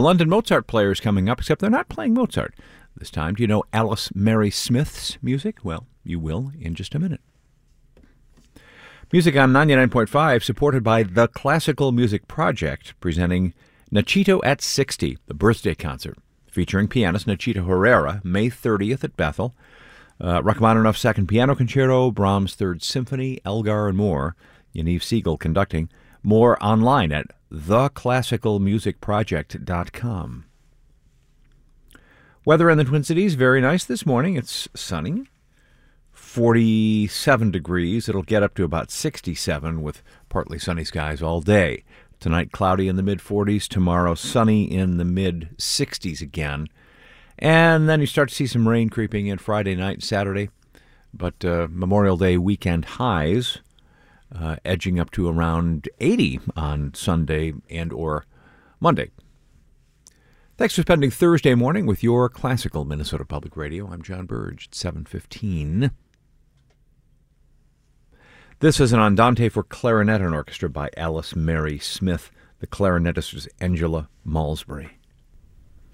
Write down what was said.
London Mozart Players coming up, except they're not playing Mozart this time. Do you know Alice Mary Smith's music? Well, you will in just a minute. Music on 99.5, supported by the Classical Music Project, presenting Nachito at 60, the birthday concert, featuring pianist Nachito Herrera, May 30th at Bethel. Rachmaninoff's Second Piano Concerto, Brahms' Third Symphony, Elgar, and more. Yaniv Siegel conducting. More online at theclassicalmusicproject.com. Weather in the Twin Cities, very nice this morning. It's sunny, 47 degrees. It'll get up to about 67 with partly sunny skies all day. Tonight, cloudy in the mid-40s. Tomorrow, sunny in the mid-60s again. And then you start to see some rain creeping in Friday night and Saturday. But Memorial Day weekend highs edging up to around 80 on Sunday and or Monday. Thanks for spending Thursday morning with your classical Minnesota Public Radio. I'm John Burge at 7:15. This is an Andante for clarinet and orchestra by Alice Mary Smith. The clarinetist is Angela Malsbury.